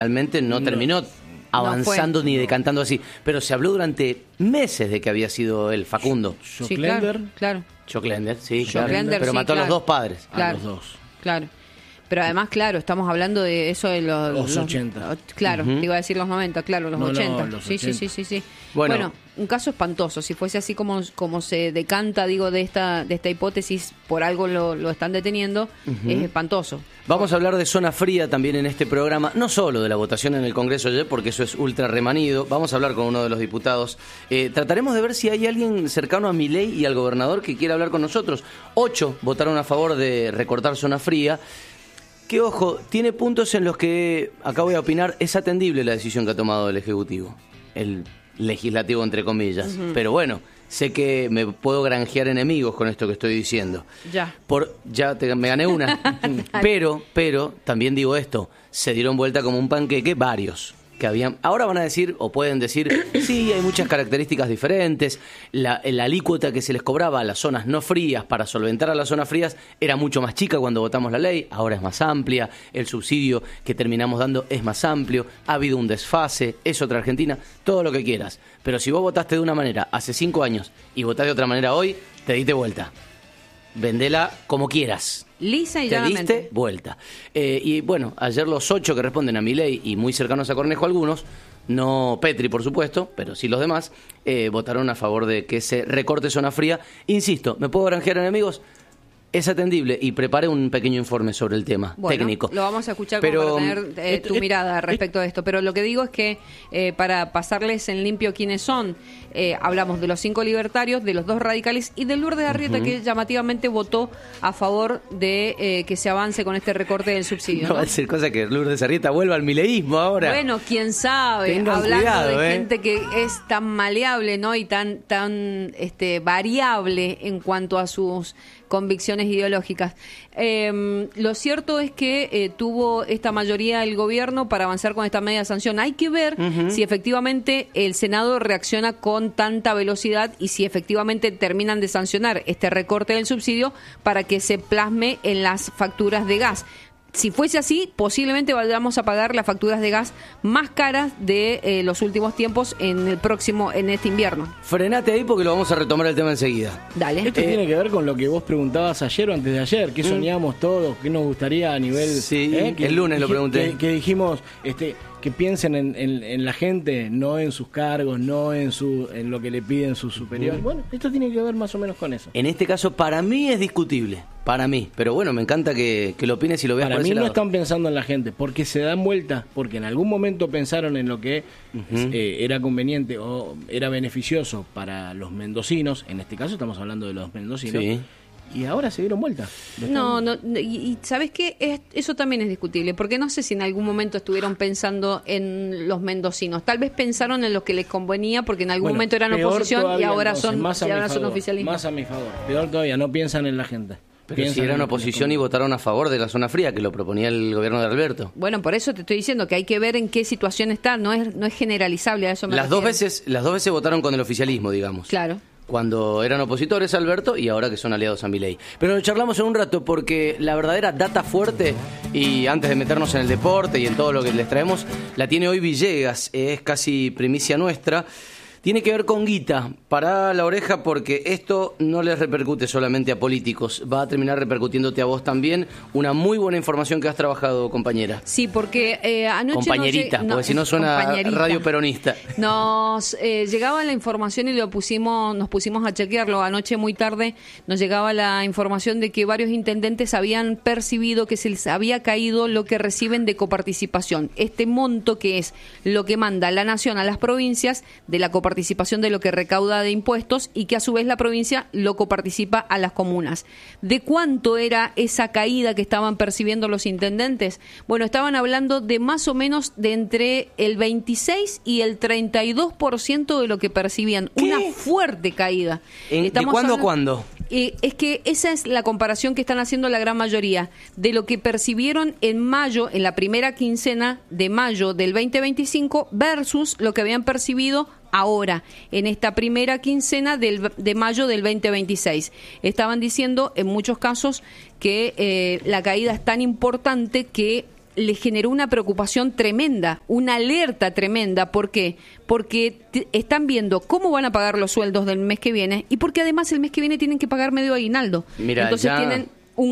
realmente no terminó avanzando ni decantando así, pero se habló durante meses de que había sido el Facundo. Sí, claro. Choclender, sí, Choclender, pero sí, mató a los dos padres. Claro, a los dos. Claro. Pero además, claro, estamos hablando de eso de los 80. Claro, te iba a decir los 90, claro, los 80. Los sí, 80. Sí. Bueno, un caso espantoso. Si fuese así como se decanta, digo, de esta hipótesis, por algo lo están deteniendo, es espantoso. Vamos a hablar de zona fría también en este programa, no solo de la votación en el Congreso ayer, porque eso es ultra remanido. Vamos a hablar con uno de los diputados. Trataremos de ver si hay alguien cercano a Milei y al gobernador que quiera hablar con nosotros. 8 votaron a favor de recortar zona fría. Que, ojo, tiene puntos en los que, acá voy a opinar, es atendible la decisión que ha tomado el Ejecutivo, el legislativo entre comillas, pero bueno, sé que me puedo granjear enemigos con esto que estoy diciendo. Me gané una, pero también digo esto, se dieron vuelta como un panqueque varios que habían. Ahora van a decir, o pueden decir, sí, hay muchas características diferentes. La alícuota que se les cobraba a las zonas no frías para solventar a las zonas frías era mucho más chica cuando votamos la ley, ahora es más amplia. El subsidio que terminamos dando es más amplio. Ha habido un desfase, es otra Argentina, todo lo que quieras. Pero si vos votaste de una manera hace 5 años y votás de otra manera hoy, te diste vuelta. Vendela como quieras. Lisa y te llanamente. Diste vuelta. Y bueno, ayer los 8 que responden a Milei y muy cercanos a Cornejo algunos, no Petri por supuesto, pero sí los demás, votaron a favor de que se recorte zona fría. Insisto, ¿me puedo granjear enemigos? Es atendible y preparé un pequeño informe sobre el tema técnico. Lo vamos a escuchar pero, para tener tu mirada respecto a esto. Pero lo que digo es que para pasarles en limpio quiénes son, hablamos de los 5 libertarios, de los 2 radicales y de Lourdes Arrieta, que llamativamente votó a favor de que se avance con este recorte del subsidio. No va a ser cosa que Lourdes Arrieta vuelva al mileísmo ahora. Bueno, quién sabe. Tengan hablando cuidado, de gente que es tan maleable, ¿no? Y tan variable en cuanto a sus convicciones ideológicas. Lo cierto es que tuvo esta mayoría el gobierno para avanzar con esta media sanción. Hay que ver si efectivamente el Senado reacciona con tanta velocidad y si efectivamente terminan de sancionar este recorte del subsidio para que se plasme en las facturas de gas. Si fuese así, posiblemente vayamos a pagar las facturas de gas más caras de los últimos tiempos en este invierno. Frenate ahí porque lo vamos a retomar el tema enseguida. Dale. Esto tiene que ver con lo que vos preguntabas ayer o antes de ayer. ¿Qué soñamos todos? ¿Qué nos gustaría a nivel...? Sí, el lunes lo pregunté. Que dijimos... que piensen en la gente, no en sus cargos, no en lo que le piden sus superiores. Bueno, esto tiene que ver más o menos con eso. En este caso, para mí es discutible. Para mí. Pero bueno, me encanta que lo opines y lo veas por ese ese lado. lado. Para mí no están pensando en la gente, porque se dan vuelta, porque en algún momento pensaron en lo que era conveniente o era beneficioso para los mendocinos. En este caso estamos hablando de los mendocinos. Sí. Y ahora se dieron vuelta. No, y ¿sabes qué? Eso también es discutible, porque no sé si en algún momento estuvieron pensando en los mendocinos. Tal vez pensaron en lo que les convenía, porque en algún momento eran oposición y ahora son oficialismo. Más a mi favor. Peor todavía, no piensan en la gente. Pero si eran oposición y votaron a favor de la zona fría, que lo proponía el gobierno de Alberto. Bueno, por eso te estoy diciendo que hay que ver en qué situación está, no es generalizable, a eso me refiero. Las dos veces votaron con el oficialismo, digamos. Claro. Cuando eran opositores a Alberto y ahora que son aliados a Milei. Pero lo charlamos en un rato porque la verdadera data fuerte, y antes de meternos en el deporte y en todo lo que les traemos, la tiene hoy Villegas, es casi primicia nuestra. Tiene que ver con guita. Pará la oreja porque esto no les repercute solamente a políticos, va a terminar repercutiéndote a vos también. Una muy buena información que has trabajado, compañera. Sí, porque anoche... Compañerita, porque si no suena radio peronista. Nos llegaba la información y nos pusimos a chequearlo. Anoche muy tarde nos llegaba la información de que varios intendentes habían percibido que se les había caído lo que reciben de coparticipación. Este monto que es lo que manda la nación a las provincias de la coparticipación de lo que recauda de impuestos y que a su vez la provincia lo coparticipa a las comunas. ¿De cuánto era esa caída que estaban percibiendo los intendentes? Bueno, estaban hablando de más o menos de entre el 26 y el 32% de lo que percibían. ¿Qué? Una fuerte caída. ¿De cuándo a cuándo? Es que esa es la comparación que están haciendo la gran mayoría de lo que percibieron en mayo, en la primera quincena de mayo del 2025 versus lo que habían percibido ahora, en esta primera quincena de mayo del 2026. Estaban diciendo en muchos casos que la caída es tan importante que le generó una preocupación tremenda, una alerta tremenda. ¿Por qué? Porque están viendo cómo van a pagar los sueldos del mes que viene y porque además el mes que viene tienen que pagar medio aguinaldo. Mira, entonces tienen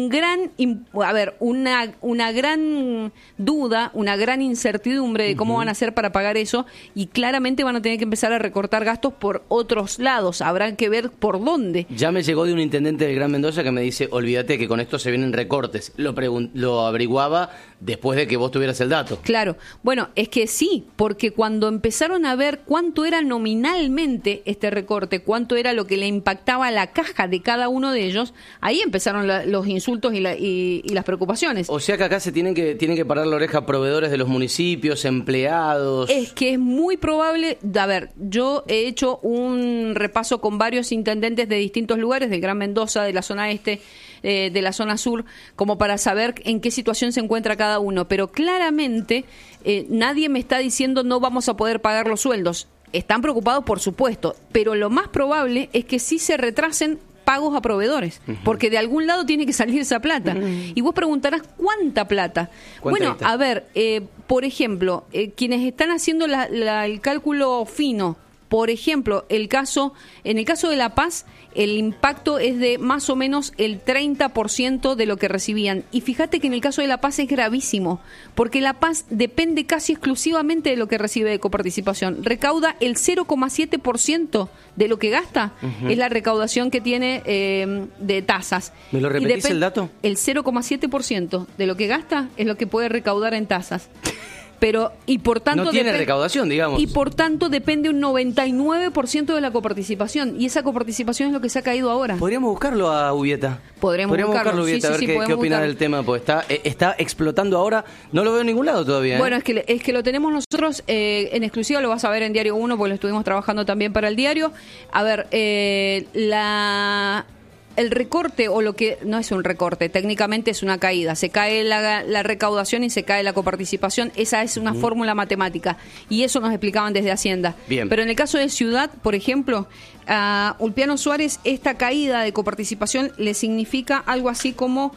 una gran duda, una gran incertidumbre de cómo van a hacer para pagar eso, y claramente van a tener que empezar a recortar gastos por otros lados. Habrá que ver por dónde. Ya me llegó de un intendente del Gran Mendoza que me dice, olvídate que con esto se vienen recortes. Lo averiguaba después de que vos tuvieras el dato. Claro. Bueno, es que sí, porque cuando empezaron a ver cuánto era nominalmente este recorte, cuánto era lo que le impactaba a la caja de cada uno de ellos, ahí empezaron los insultos y las preocupaciones. O sea que acá se tienen que parar la oreja proveedores de los municipios, empleados. Es que es muy probable. A ver, yo he hecho un repaso con varios intendentes de distintos lugares, del Gran Mendoza, de la zona este, de la zona sur, como para saber en qué situación se encuentra cada uno. Pero claramente nadie me está diciendo no vamos a poder pagar los sueldos. Están preocupados, por supuesto, pero lo más probable es que sí se retrasen pagos a proveedores, porque de algún lado tiene que salir esa plata. Y vos preguntarás, ¿cuánta plata? Bueno, a ver, por ejemplo, quienes están haciendo el cálculo fino, por ejemplo, en el caso de La Paz, el impacto es de más o menos el 30% de lo que recibían. Y fíjate que en el caso de La Paz es gravísimo, porque La Paz depende casi exclusivamente de lo que recibe de coparticipación. Recauda el 0,7% de lo que gasta, es la recaudación que tiene de tasas. ¿Me lo repetís el dato? El 0,7% de lo que gasta es lo que puede recaudar en tasas. Pero, y por tanto no tiene recaudación, digamos. Y por tanto depende un 99% de la coparticipación. Y esa coparticipación es lo que se ha caído ahora. Podríamos buscarlo a Ubieta. Podríamos buscarlo, Ubieta, a ver qué opina del tema. Pues está explotando ahora. No lo veo en ningún lado todavía. Bueno, es que lo tenemos nosotros en exclusiva. Lo vas a ver en Diario 1 porque lo estuvimos trabajando también para el diario. A ver, el recorte, o lo que no es un recorte, técnicamente es una caída. Se cae la recaudación y se cae la coparticipación. Esa es una fórmula matemática. Y eso nos explicaban desde Hacienda. Bien. Pero en el caso de Ciudad, por ejemplo, a Ulpiano Suárez, esta caída de coparticipación le significa algo así como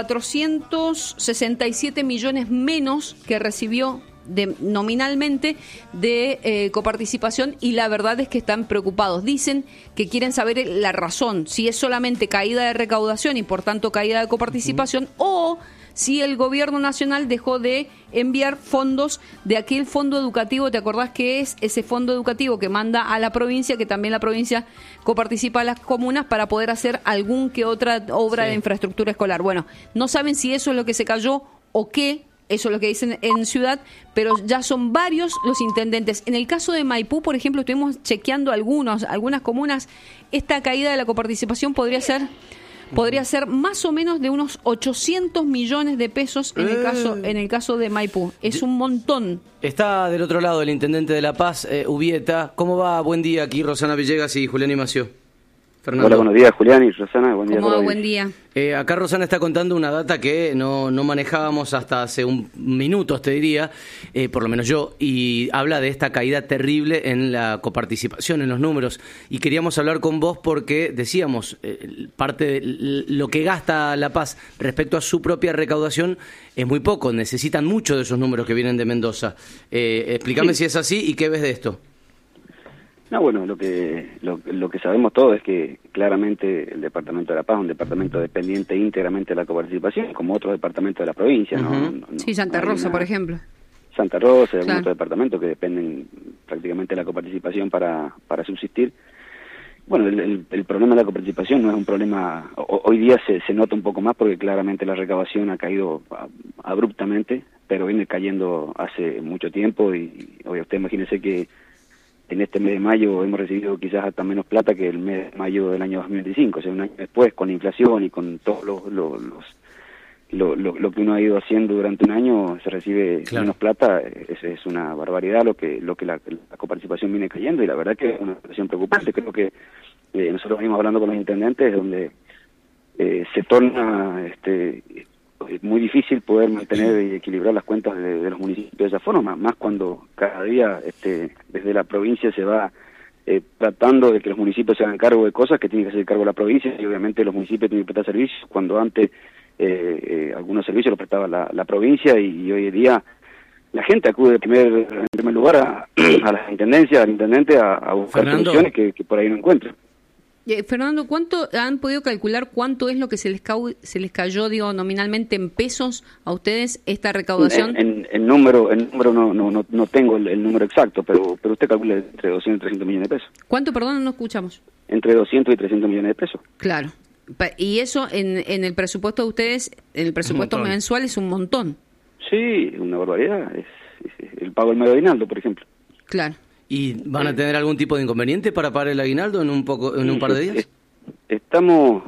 467 millones menos que recibió nominalmente de coparticipación, y la verdad es que están preocupados. Dicen que quieren saber la razón, si es solamente caída de recaudación y por tanto caída de coparticipación, o si el gobierno nacional dejó de enviar fondos de aquel fondo educativo. ¿Te acordás que es ese fondo educativo que manda a la provincia, que también la provincia coparticipa a las comunas para poder hacer algún que otra obra de infraestructura escolar? Bueno, no saben si eso es lo que se cayó o qué. Eso es lo que dicen en Ciudad, pero ya son varios los intendentes. En el caso de Maipú, por ejemplo, estuvimos chequeando algunas comunas. Esta caída de la coparticipación podría ser más o menos de unos 800 millones de pesos en el caso de Maipú. Es un montón. Está del otro lado el intendente de La Paz, Ubieta. ¿Cómo va? Buen día, aquí Rosana Villegas y Julián Imació. Fernando. Hola, buenos días, Julián y Rosana. Buen día. Buen día. Acá Rosana está contando una data que no manejábamos hasta hace un minuto, te diría, por lo menos yo, y habla de esta caída terrible en la coparticipación, en los números. Y queríamos hablar con vos porque decíamos, parte de lo que gasta La Paz respecto a su propia recaudación es muy poco. Necesitan mucho de esos números que vienen de Mendoza. Explícame si es así y qué ves de esto. No, bueno, lo que sabemos todos es que claramente el Departamento de La Paz es un departamento dependiente íntegramente de la coparticipación, como otros departamentos de la provincia, Sí, Santa Rosa, por ejemplo. Santa Rosa y algunos otros departamentos que dependen prácticamente de la coparticipación para subsistir. Bueno, el problema de la coparticipación no es un problema, hoy día se nota un poco más porque claramente la recaudación ha caído abruptamente, pero viene cayendo hace mucho tiempo y hoy usted imagínese que en este mes de mayo hemos recibido quizás hasta menos plata que el mes de mayo del año 2025, o sea, un año después, con la inflación y con todo lo que uno ha ido haciendo durante un año, se recibe menos plata. Es una barbaridad lo que la coparticipación viene cayendo, y la verdad que es una situación preocupante. Creo que nosotros venimos hablando con los intendentes donde se torna muy difícil poder mantener y equilibrar las cuentas de los municipios de esa forma, más cuando cada día desde la provincia se va tratando de que los municipios se hagan cargo de cosas que tienen que hacer cargo de la provincia, y obviamente los municipios tienen que prestar servicios cuando antes algunos servicios los prestaba la provincia, y hoy en día la gente acude en primer lugar a las intendencias, al intendente, a buscar soluciones que por ahí no encuentran. Fernando, ¿cuánto han podido calcular cuánto es lo que se les cayó, digo, nominalmente en pesos a ustedes esta recaudación? En número no tengo el número exacto, pero usted calcula entre 200 y 300 millones de pesos. ¿Cuánto, perdón, no escuchamos? Entre 200 y 300 millones de pesos. Claro. Y eso en el presupuesto de ustedes, en el presupuesto mensual, es un montón. Sí, una barbaridad. Es el pago del medio aguinaldo, por ejemplo. Claro. ¿Y van a tener algún tipo de inconveniente para pagar el aguinaldo en un par de días? Estamos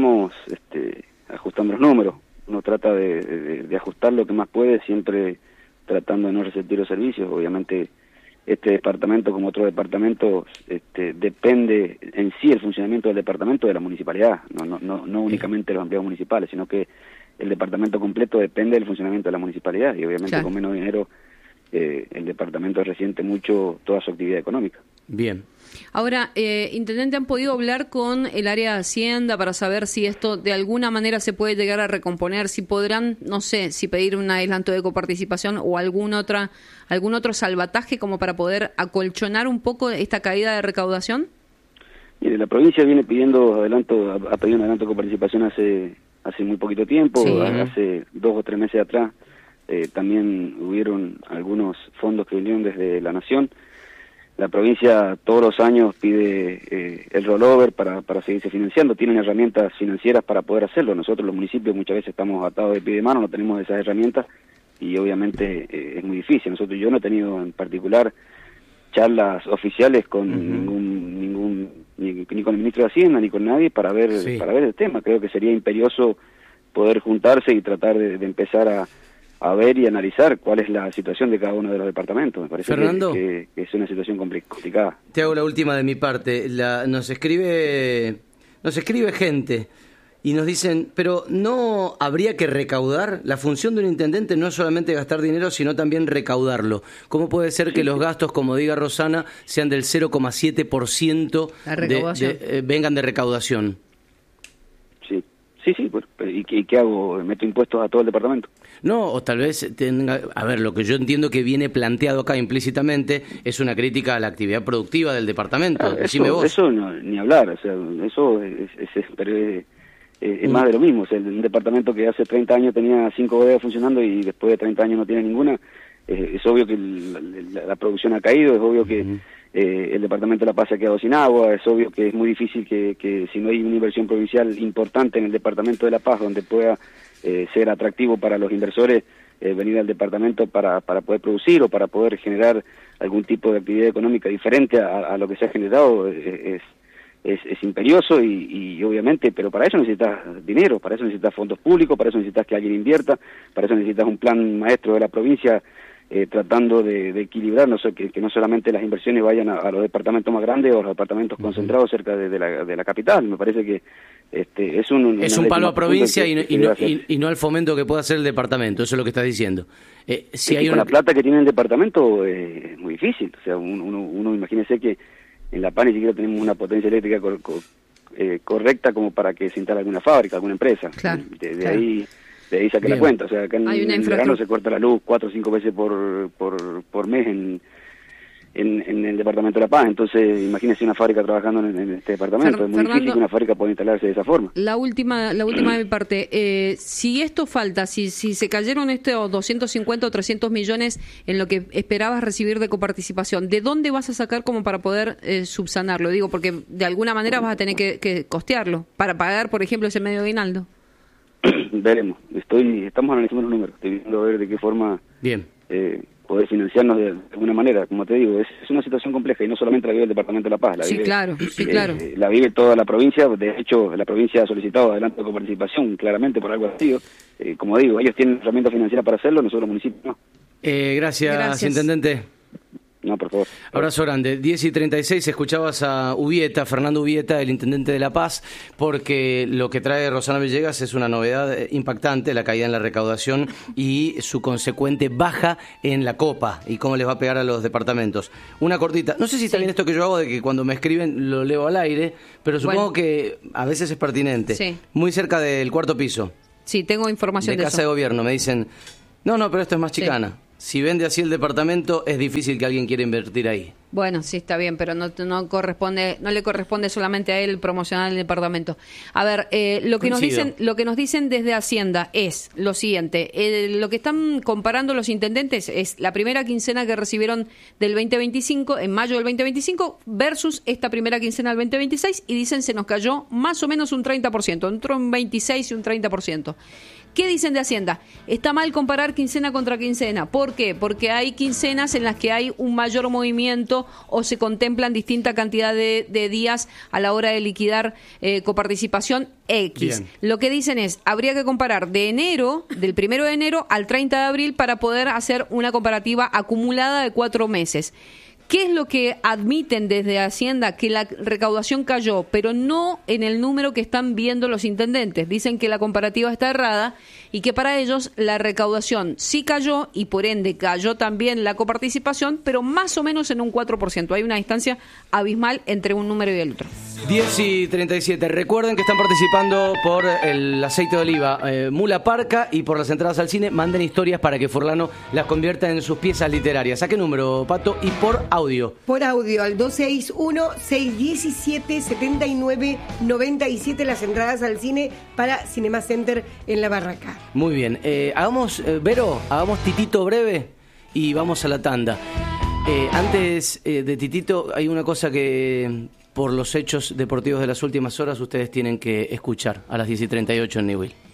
ajustando los números. Uno trata de ajustar lo que más puede, siempre tratando de no resentir los servicios. Obviamente, este departamento, como otros departamentos, depende en sí el funcionamiento del departamento de la municipalidad, no únicamente de los empleados municipales, sino que el departamento completo depende del funcionamiento de la municipalidad, y obviamente claro, con menos dinero el departamento resiente mucho toda su actividad económica. Bien. Ahora, intendente, ¿han podido hablar con el área de Hacienda para saber si esto de alguna manera se puede llegar a recomponer? Si podrán, no sé, si pedir un adelanto de coparticipación o algún otro salvataje como para poder acolchonar un poco esta caída de recaudación. Mire, la provincia viene pidiendo ha pedido un adelanto de coparticipación hace muy poquito tiempo, sí, hace 2 o 3 meses atrás. También hubieron algunos fondos que vinieron desde la Nación. La provincia todos los años pide el rollover para seguirse financiando. Tienen herramientas financieras para poder hacerlo. Nosotros los municipios muchas veces estamos atados de pie de mano, no tenemos esas herramientas, y obviamente es muy difícil. Yo no he tenido en particular charlas oficiales con ni con el ministro de Hacienda ni con nadie para ver el tema. Creo que sería imperioso poder juntarse y tratar de empezar a ver y analizar cuál es la situación de cada uno de los departamentos. Me parece, Fernando, que es una situación complicada. Te hago la última de mi parte. Nos escribe gente y nos dicen, pero ¿no habría que recaudar? La función de un intendente no es solamente gastar dinero, sino también recaudarlo. ¿Cómo puede ser que los gastos, como diga Rosana, sean del 0,7% vengan de recaudación? Sí, pues, ¿y qué hago? ¿Meto impuestos a todo el departamento? No, o tal vez lo que yo entiendo que viene planteado acá implícitamente es una crítica a la actividad productiva del departamento. Decime vos. Eso no, ni hablar, eso es más de lo mismo. Un departamento que hace 30 años tenía 5 bodegas funcionando y después de 30 años no tiene ninguna, es obvio que la producción ha caído, es obvio que el departamento de La Paz se ha quedado sin agua, es obvio que es muy difícil que si no hay una inversión provincial importante en el departamento de La Paz donde pueda ser atractivo para los inversores venir al departamento para poder producir o para poder generar algún tipo de actividad económica diferente a lo que se ha generado, es imperioso y obviamente, pero para eso necesitas dinero, para eso necesitas fondos públicos, para eso necesitas que alguien invierta, para eso necesitas un plan maestro de la provincia tratando de equilibrar, que no solamente las inversiones vayan a los departamentos más grandes o a los departamentos concentrados cerca de la capital. Me parece que es un palo a provincia y no al fomento que pueda hacer el departamento. Eso es lo que estás diciendo. Con la plata que tiene el departamento es muy difícil. O sea, uno imagínese que en La Paz ni siquiera tenemos una potencia eléctrica correcta como para que se instale alguna fábrica, alguna empresa. Claro, de ahí saqué la cuenta. O sea, acá en el verano se corta la luz 4 o 5 veces por mes en el departamento de La Paz. Entonces, imagínese una fábrica trabajando en este departamento. Es muy difícil que una fábrica pueda instalarse de esa forma. La última de mi parte. Si esto falta, si se cayeron estos 250 o 300 millones en lo que esperabas recibir de coparticipación, ¿de dónde vas a sacar como para poder subsanarlo? Digo, porque de alguna manera vas a tener que costearlo para pagar, por ejemplo, ese medio aguinaldo. Veremos. Estamos analizando los números. Estoy viendo a ver de qué forma poder financiarnos de alguna manera. Como te digo, es una situación compleja y no solamente la vive el Departamento de La Paz. Claro. La vive toda la provincia. De hecho, la provincia ha solicitado adelanto de coparticipación claramente por algo así. Como digo, ellos tienen herramientas financieras para hacerlo, nosotros los municipios no. Gracias, intendente. No, por favor. Abrazo grande. 10:36, escuchabas a Fernando Ubieta, el intendente de La Paz, porque lo que trae Rosana Villegas es una novedad impactante, la caída en la recaudación y su consecuente baja en la copa y cómo les va a pegar a los departamentos. Una cortita. No sé si está bien esto que yo hago de que cuando me escriben lo leo al aire, pero supongo que a veces es pertinente. Sí. Muy cerca del 4º piso. Sí, tengo información de Casa eso. de Gobierno. Me dicen, no, pero esto es más chicana. Sí. Si vende así el departamento, es difícil que alguien quiera invertir ahí. Bueno, sí, está bien, pero no le corresponde solamente a él promocionar el departamento. A ver, lo que nos dicen desde Hacienda es lo siguiente: lo que están comparando los intendentes es la primera quincena que recibieron del 2025, en mayo del 2025, versus esta primera quincena del 2026, y dicen se nos cayó más o menos un 30%, entre un 26 y un 30%. ¿Qué dicen de Hacienda? Está mal comparar quincena contra quincena. ¿Por qué? Porque hay quincenas en las que hay un mayor movimiento o se contemplan distinta cantidad de días a la hora de liquidar coparticipación X. Bien. Lo que dicen es, habría que comparar de enero, del 1 de enero al 30 de abril para poder hacer una comparativa acumulada de 4 meses. ¿Qué es lo que admiten desde Hacienda? Que la recaudación cayó, pero no en el número que están viendo los intendentes. Dicen que la comparativa está errada y que para ellos la recaudación sí cayó y por ende cayó también la coparticipación, pero más o menos en un 4%. Hay una distancia abismal entre un número y el otro. 10:37. Recuerden que están participando por el aceite de oliva Mula Parca y por las entradas al cine. Manden historias para que Furlano las convierta en sus piezas literarias. ¿A qué número, Pato? Y por audio. Por audio, al 261-617-7997, las entradas al cine para Cinema Center en La Barraca. Muy bien. Hagamos, Vero, hagamos titito breve y vamos a la tanda. Antes de titito, hay una cosa que, por los hechos deportivos de las últimas horas, ustedes tienen que escuchar a las 10:38 en Newell.